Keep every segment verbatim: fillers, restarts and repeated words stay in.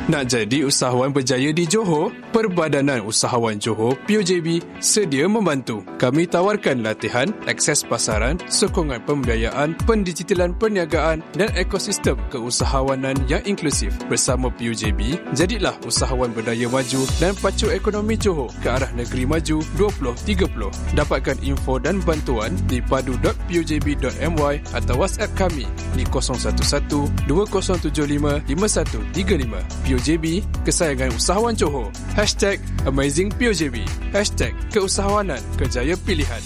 Nak jadi usahawan berjaya di Johor? Perbadanan Usahawan Johor P U J B sedia membantu. Kami tawarkan latihan, akses pasaran, sokongan pembiayaan, pendigitalan perniagaan dan ekosistem keusahawanan yang inklusif. Bersama P U J B, jadilah usahawan berdaya maju dan pacu ekonomi Johor ke arah negeri maju dua ribu tiga puluh. Dapatkan info dan bantuan di padu dot p u j b dot m y atau WhatsApp kami di kosong satu satu dua kosong tujuh lima lima satu tiga lima. P U J B, kesayangan usahawan Johor. Hashtag Amazing P U J B. Hashtag keusahawanan kejaya pilihan.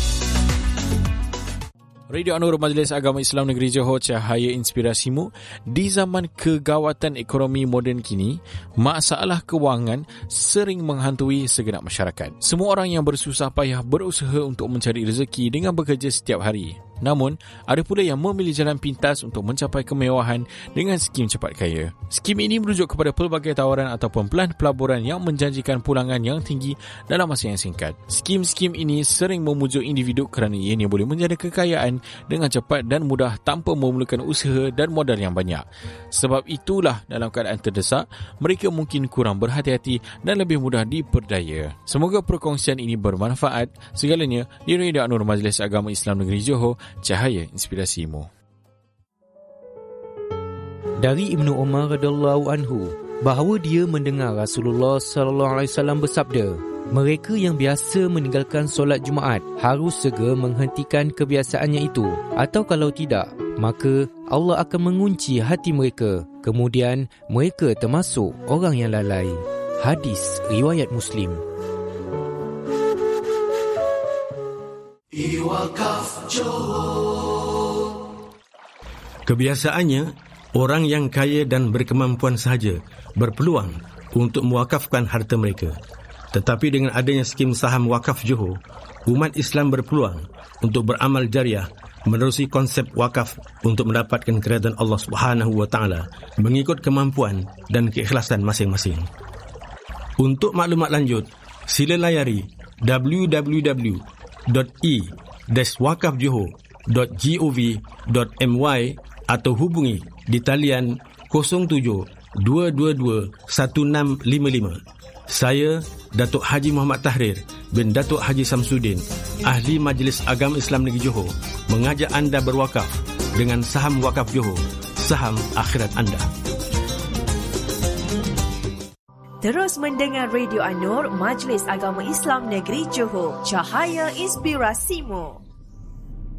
Radio Anur Majlis Agama Islam Negeri Johor, cahaya inspirasimu. Di zaman kegawatan ekonomi moden kini, masalah kewangan sering menghantui segenap masyarakat. Semua orang yang bersusah payah berusaha untuk mencari rezeki dengan bekerja setiap hari. Namun, ada pula yang memilih jalan pintas untuk mencapai kemewahan dengan skim cepat kaya. Skim ini merujuk kepada pelbagai tawaran ataupun pelan pelaburan yang menjanjikan pulangan yang tinggi dalam masa yang singkat. Skim-skim ini sering memujuk individu kerana ianya boleh menjana kekayaan dengan cepat dan mudah tanpa memerlukan usaha dan modal yang banyak. Sebab itulah dalam keadaan terdesak, mereka mungkin kurang berhati-hati dan lebih mudah diperdaya. Semoga perkongsian ini bermanfaat. Segalanya di Radio Anur Majlis Agama Islam Negeri Johor, cahaya inspirasimu. Dari Ibnu Umar radhiyallahu anhu bahawa dia mendengar Rasulullah sallallahu alaihi wasallam bersabda, mereka yang biasa meninggalkan solat Jumaat harus segera menghentikan kebiasaannya itu, atau kalau tidak, maka Allah akan mengunci hati mereka. Kemudian mereka termasuk orang yang lalai. Hadis riwayat Muslim. Iwakaf Johor. Kebiasaannya, orang yang kaya dan berkemampuan sahaja berpeluang untuk mewakafkan harta mereka. Tetapi dengan adanya skim saham wakaf Johor, umat Islam berpeluang untuk beramal jariah menerusi konsep wakaf untuk mendapatkan keridhaan Allah Subhanahu wa taala mengikut kemampuan dan keikhlasan masing-masing. Untuk maklumat lanjut, sila layari w w w dot i dash wakaf johor dot gov dot m y atau hubungi di talian kosong tujuh dua dua dua satu enam lima lima. Saya, Datuk Haji Muhammad Tahrir bin Datuk Haji Samsudin, Ahli Majlis Agama Islam Negeri Johor, mengajak anda berwakaf dengan saham wakaf Johor, saham akhirat anda. Terus mendengar Radio Anur, Majlis Agama Islam Negeri Johor, cahaya inspirasimu.